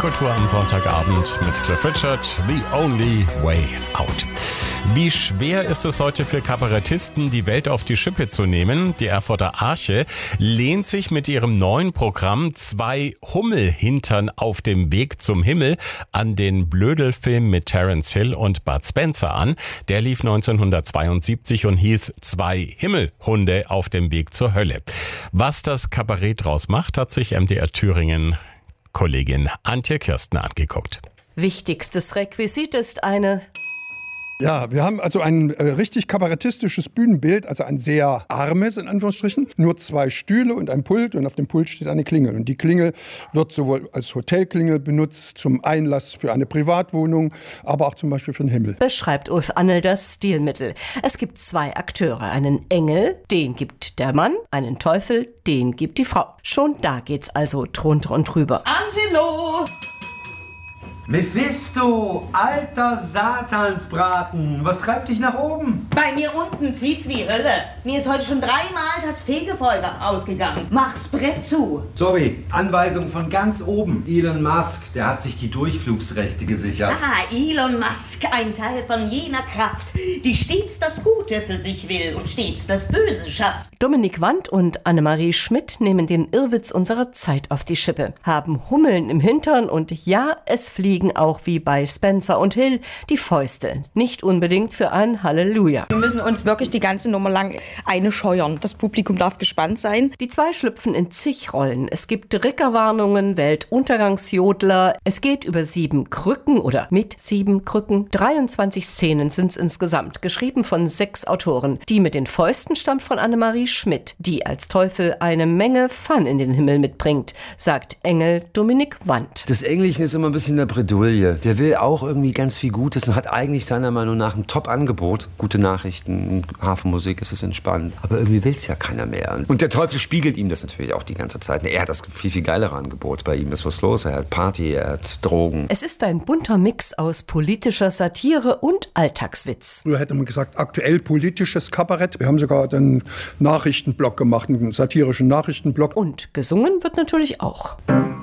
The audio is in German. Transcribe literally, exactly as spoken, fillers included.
Kultur am Sonntagabend mit Cliff Richard, The Only Way Out. Wie schwer ist es heute für Kabarettisten, die Welt auf die Schippe zu nehmen? Die Erfurter Arche lehnt sich mit ihrem neuen Programm Zwei Hummelhintern auf dem Weg zum Himmel an den Blödel-Film mit Terence Hill und Bud Spencer an. Der lief neunzehnhundertzweiundsiebzig und hieß Zwei Himmelhunde auf dem Weg zur Hölle. Was das Kabarett draus macht, hat sich M D R Thüringen Kollegin Antje Kirsten angeguckt. Wichtigstes Requisit ist eine... Ja, wir haben also ein äh, richtig kabarettistisches Bühnenbild, also ein sehr armes, in Anführungsstrichen. Nur zwei Stühle und ein Pult und auf dem Pult steht eine Klingel. Und die Klingel wird sowohl als Hotelklingel benutzt, zum Einlass für eine Privatwohnung, aber auch zum Beispiel für den Himmel. Beschreibt Ulf Annel das Stilmittel. Es gibt zwei Akteure, einen Engel, den gibt der Mann, einen Teufel, den gibt die Frau. Schon da geht's also drunter und drüber. Angelo! Mephisto, alter Satansbraten, was treibt dich nach oben? Bei mir unten zieht's wie Hölle. Mir ist heute schon dreimal das Fegefeuer ausgegangen. Mach's Brett zu. Sorry, Anweisung von ganz oben. Elon Musk, der hat sich die Durchflugsrechte gesichert. Ah, Elon Musk, ein Teil von jener Kraft, die stets das Gute für sich will und stets das Böse schafft. Dominik Wandt und Annemarie Schmidt nehmen den Irrwitz unserer Zeit auf die Schippe, haben Hummeln im Hintern und ja, es fliegen auch wie bei Spencer und Hill die Fäuste. Nicht unbedingt für ein Halleluja. Wir müssen uns wirklich die ganze Nummer lang eine scheuern. Das Publikum darf gespannt sein. Die zwei schlüpfen in zig Rollen. Es gibt Rickerwarnungen, Weltuntergangsjodler. Es geht über sieben Krücken oder mit sieben Krücken. dreiundzwanzig Szenen sind es insgesamt, geschrieben von sechs Autoren. Die mit den Fäusten stammt von Annemarie Schmidt, die als Teufel eine Menge Fun in den Himmel mitbringt, sagt Engel Dominik Wandt. Das Englischen ist immer ein bisschen eine Bredouille. Der will auch irgendwie ganz viel Gutes und hat eigentlich seiner Meinung nach ein Top-Angebot. Gute Nachrichten, Hafenmusik, es ist entspannt. Aber irgendwie will es ja keiner mehr. Und der Teufel spiegelt ihm das natürlich auch die ganze Zeit. Er hat das viel, viel geilere Angebot. Bei ihm ist was los. Er hat Party, er hat Drogen. Es ist ein bunter Mix aus politischer Satire und Alltagswitz. Früher hätte man gesagt, aktuell politisches Kabarett. Wir haben sogar einen Nachrichtenblock gemacht, einen satirischen Nachrichtenblock. Und gesungen wird natürlich auch.